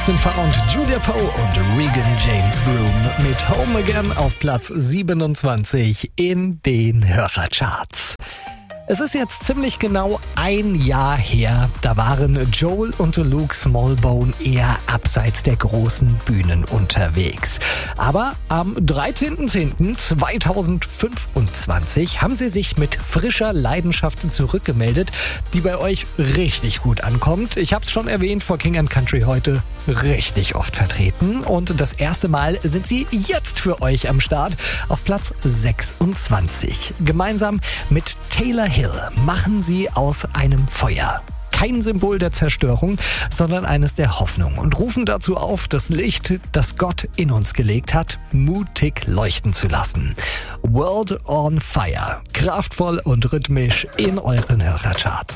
Justin Farr und Julia Poe und Regan James Broom mit Home Again auf Platz 27 in den Hörercharts. Es ist jetzt ziemlich genau ein Jahr her, da waren Joel und Luke Smallbone eher abseits der großen Bühnen unterwegs. Aber am 13.10.2025 haben sie sich mit frischer Leidenschaft zurückgemeldet, die bei euch richtig gut ankommt. Ich habe es schon erwähnt, For King & Country heute richtig oft vertreten. Und das erste Mal sind sie jetzt für euch am Start auf Platz 26. Gemeinsam mit Taylor Hill machen sie aus einem Feuer kein Symbol der Zerstörung, sondern eines der Hoffnung und rufen dazu auf, das Licht, das Gott in uns gelegt hat, mutig leuchten zu lassen. World on Fire, kraftvoll und rhythmisch in euren Hörercharts.